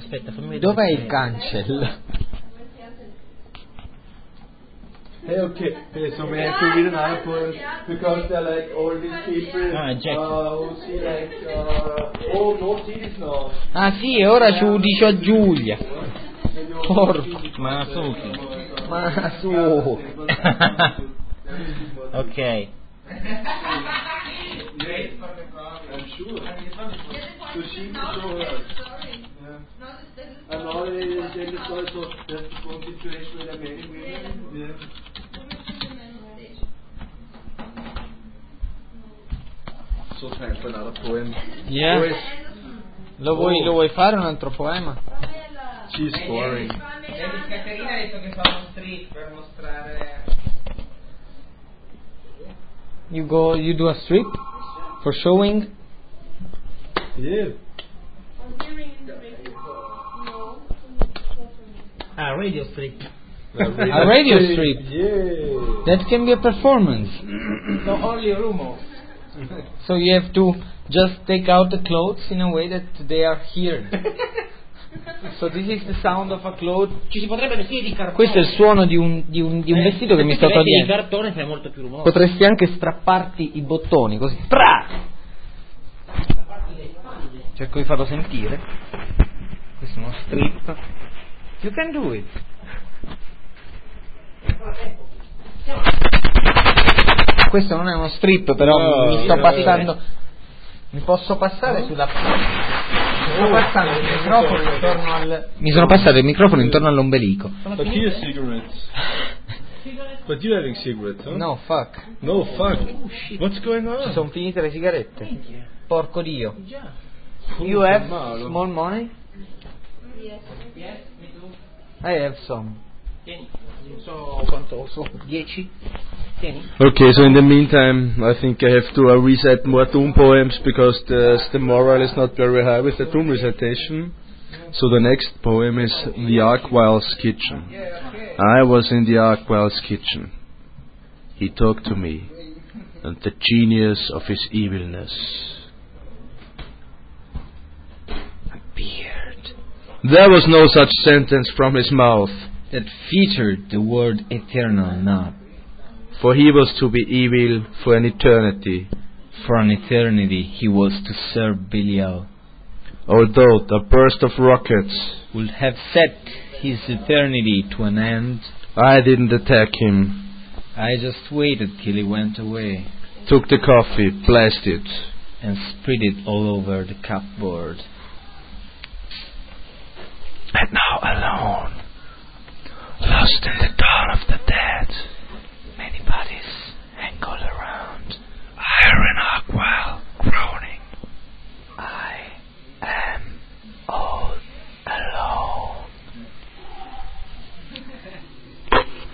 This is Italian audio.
Aspetta, fammi vedere. Dov'è il cancel? Hey, okay, so may I have to read another poem because they're like all these people who see like oh no cities now. Ah sì, e ora ci dice a Giulia. Porco. Ma su. Ma su. Ok. I'm sure. So she will show her. And now they decide so that's the one situation with the many women. Yeah. So time for another poem. Yeah. Lo vuoi fare un altro poema? She's boring. Caterina ha detto che fa uno strip per mostrare. You do a strip for showing? Yeah. Radio strip. A radio strip. Yeah. That can be a performance. No, only rumors. So you have to just take out the clothes in a way that they are heard. So this is the sound of a cloth. Ci si potrebbe vestire di cartone. Questo è il suono di un vestito che mi sto di togliendo. cartone fai molto più rumore. Potresti anche strapparti i bottoni così. Pra! Cerco di farlo sentire. Questo è uno strip. You can do it. Questo non è uno strip, però mi sto passando. Mi posso passare sulla. Mi sono passato il microfono intorno all'ombelico. But here's cigarettes. But you're having cigarettes, huh? No, fuck. No, fuck. What's going on? Sono finite le sigarette. Porco Dio. You have small money? Yes, me too. I have some. Tieni. Non so quanto so. 10? Tieni. Okay, so in the meantime, I think I have to recite more Doom poems because the moral is not very high with the Doom recitation. So the next poem is The Arkwild's Kitchen. I was in the Arkwild's kitchen. He talked to me, and the genius of his evilness. A beard. There was no such sentence from his mouth. That featured the word eternal not. For he was to be evil for an eternity. For an eternity he was to serve Belial. Although a burst of rockets Would have set his eternity to an end, I didn't attack him. I just waited till he went away Took the coffee, blasted. and spread it all over the cupboard. And now alone, lost in the